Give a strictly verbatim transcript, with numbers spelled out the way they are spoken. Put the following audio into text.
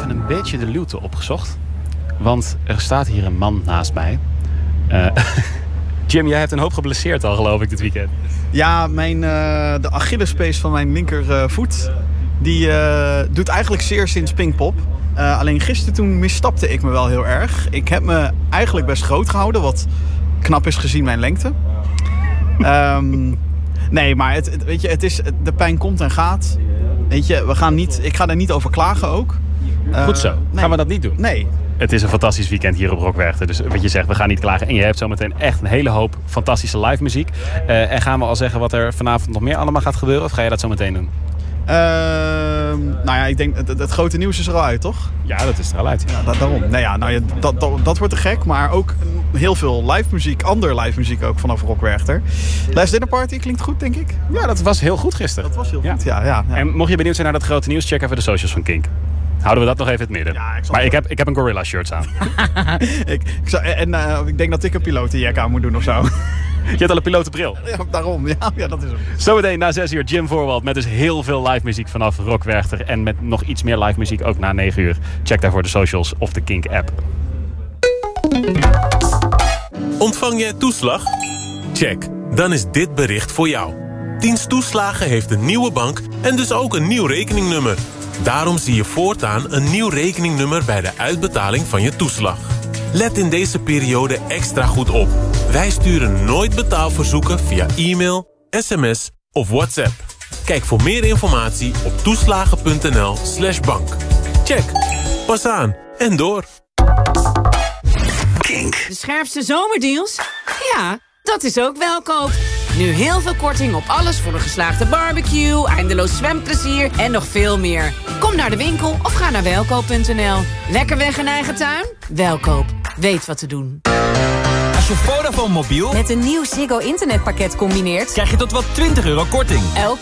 even een beetje de luwte opgezocht. Want er staat hier een man naast mij. Uh, Jim, jij hebt een hoop geblesseerd al, geloof ik, dit weekend. Ja, mijn, uh, de Achillespees van mijn linkervoet... Uh, die uh, doet eigenlijk zeer sinds Pinkpop. Uh, alleen gisteren toen misstapte ik me wel heel erg. Ik heb me eigenlijk best groot gehouden, wat knap is gezien mijn lengte. Um, nee, maar het, het, weet je, het is, de pijn komt en gaat. Weet je, we gaan niet, ik ga er niet over klagen ook. Uh, Goed zo. Nee. Gaan we dat niet doen? Nee. Het is een fantastisch weekend hier op Rockwerchter. Dus wat je zegt, we gaan niet klagen. En je hebt zometeen echt een hele hoop fantastische live muziek. Uh, en gaan we al zeggen wat er vanavond nog meer allemaal gaat gebeuren? Of ga je dat zo meteen doen? Uh, nou ja, ik denk, het, het grote nieuws is er al uit, toch? Ja, dat is er al uit. Ja, dat, daarom. Nou ja, nou ja, dat, dat, dat wordt te gek. Maar ook heel veel live muziek, ander live muziek ook vanaf Rockwerchter. Last Dinner Party klinkt goed, denk ik. Ja, dat was heel goed gisteren. Dat was heel goed, ja. ja, ja. En mocht je benieuwd zijn naar dat grote nieuws, check even de socials van Kink. Houden we dat nog even in het midden. Ja, ik maar ik heb, ik heb een Gorilla shirt aan. ik, ik zou, en uh, ik denk dat ik een pilotenjack aan moet doen of zo. Je hebt al een pilotenbril. Ja, daarom. Ja, ja, dat is hem. Zometeen na zes uur Jim Voorwald met dus heel veel live muziek vanaf Rockwerchter. En met nog iets meer live muziek ook na negen uur. Check daarvoor de socials of de Kink app. Ontvang jij toeslag? Check. Dan is dit bericht voor jou. Dienst Toeslagen heeft een nieuwe bank en dus ook een nieuw rekeningnummer. Daarom zie je voortaan een nieuw rekeningnummer bij de uitbetaling van je toeslag. Let in deze periode extra goed op. Wij sturen nooit betaalverzoeken via e-mail, sms of WhatsApp. Kijk voor meer informatie op toeslagen.nl slash bank. Check. Pas aan en door. Kink. De scherpste zomerdeals? Ja, dat is ook Welkoop. Nu heel veel korting op alles voor een geslaagde barbecue, eindeloos zwemplezier en nog veel meer. Kom naar de winkel of ga naar welkoop punt n l. Lekker weg in eigen tuin? Welkoop. Weet wat te doen. Als je Vodafone mobiel met een nieuw Ziggo internetpakket combineert, krijg je tot wel twintig euro korting. Elke